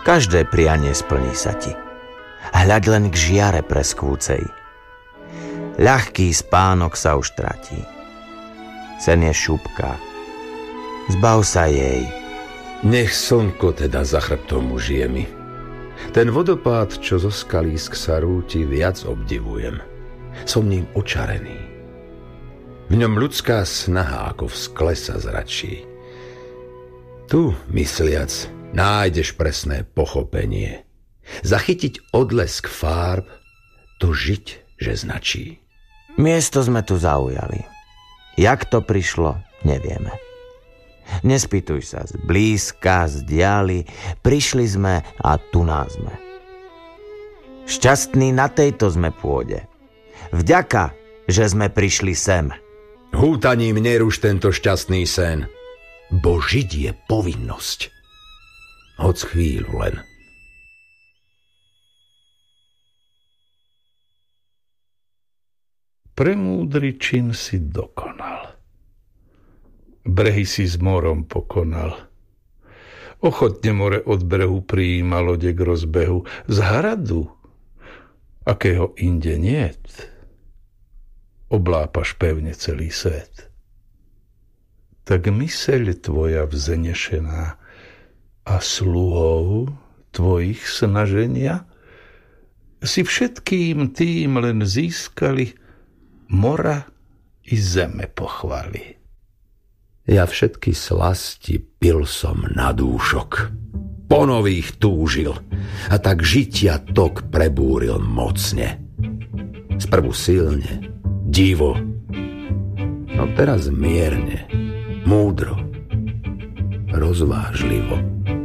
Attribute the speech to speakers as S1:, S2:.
S1: Každé prianie splní sa ti. Hľaď len k žiare preskvúcej. Ľahký spánok sa už tratí. Sen je šupka. Zbav sa jej.
S2: Nech slnko teda za chrbtom užije mi. Ten vodopád, čo zo skalísk sa rúti, viac obdivujem. Som ním očarený. V ňom ľudská snaha ako v skle sa zračí. Tu, mysliac, nájdeš presné pochopenie. Zachytiť odlesk fárb, to žiť, že značí.
S1: Miesto sme tu zaujali. Jak to prišlo, nevieme. Nespýtuj sa, z blízka, z diaľi, prišli sme a tu nás sme. Šťastní na tejto sme pôde. Vďaka, že sme prišli sem.
S2: Hútaním neruš tento šťastný sen, bo žiť je povinnosť. Hoď chvíľu len.
S3: Premúdry čin si dokonal. Brehy si s morom pokonal. Ochotne more od brehu prijíma lode k rozbehu. Z hradu, akého inde niet, oblápaš pevne celý svet. Tak myseľ tvoja vznešená a sluhov tvojich snaženia si všetkým tým len získali mora i zeme pochváli.
S2: Ja všetky slasti pil som na dúšok, po nových túžil a tak žitia tok prebúril mocne. Sprvu silne, divo, no teraz mierne, múdro, rozvážlivo.